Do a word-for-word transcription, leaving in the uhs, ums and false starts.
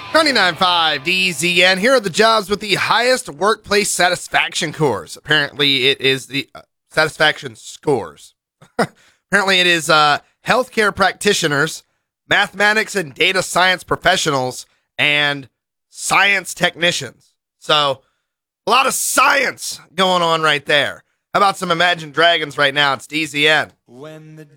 ninety-nine point five D Z N. Here are the jobs with the highest workplace satisfaction scores. Apparently, it is the uh, satisfaction scores. Apparently, it is uh, healthcare practitioners, mathematics and data science professionals, and science technicians. So, a lot of science going on right there. How about some Imagine Dragons right now? It's D Z N. When the